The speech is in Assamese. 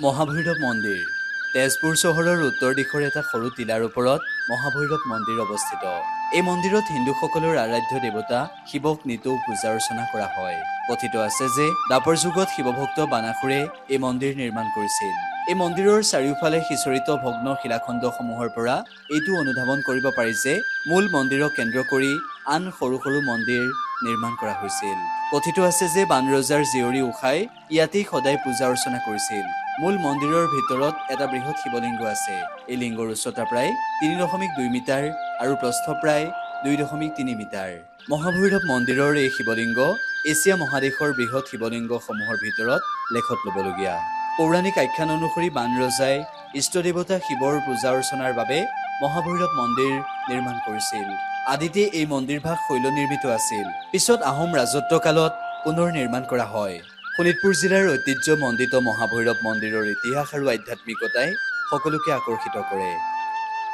মহাভৈৰৱ মন্দিৰ তেজপুৰ চহৰৰ উত্তৰ দিশৰ এটা সৰু টিলাৰ ওপৰত মহাভৈৰৱ মন্দিৰ অৱস্থিত। এই মন্দিৰত হিন্দুসকলৰ আৰাধ্য দেৱতা শিৱক নিতৌ পূজা অৰ্চনা কৰা হয়। কথিত আছে যে দ্বাপৰ যুগত শিৱভক্ত বানাসুৰে এই মন্দিৰ নিৰ্মাণ কৰিছিল। এই মন্দিৰৰ চাৰিওফালে সিঁচৰিত ভগ্ন শিলাখণ্ডসমূহৰ পৰা এইটো অনুধাৱন কৰিব পাৰি যে মূল মন্দিৰক কেন্দ্ৰ কৰি আন সৰু সৰু মন্দিৰ নিৰ্মাণ কৰা হৈছিল। কথিত আছে যে বানৰজাৰ জীয়ৰী উষাই ইয়াতেই সদায় পূজা অৰ্চনা কৰিছিল। মূল মন্দিৰৰ ভিতৰত এটা বৃহৎ শিৱলিংগ আছে। এই লিংগৰ উচ্চতা প্ৰায় ৩.২ মিটাৰ আৰু প্ৰস্থ প্ৰায় ২.৩ মিটাৰ। মহাভৈৰৱ মন্দিৰৰ এই শিৱলিংগ এছিয়া মহাদেশৰ বৃহৎ শিৱলিংগসমূহৰ ভিতৰত লেখত ল'বলগীয়া। পৌৰাণিক আখ্যান অনুসৰি বানৰজাই ইষ্টদেৱতা শিৱৰ পূজা অৰ্চনাৰ বাবে মহাভৈৰৱ মন্দিৰ নিৰ্মাণ কৰিছিল। আদিতে এই মন্দিৰভাগ শৈল নিৰ্মিত আছিল। পিছত আহোম ৰাজত্বকালত পুনৰ নিৰ্মাণ কৰা হয়। শোণিতপুৰ জিলাৰ ঐতিহ্যমণ্ডিত মহাভৈৰৱ মন্দিৰৰ ইতিহাস আৰু আধ্যাত্মিকতাই সকলোকে আকৰ্ষিত কৰে।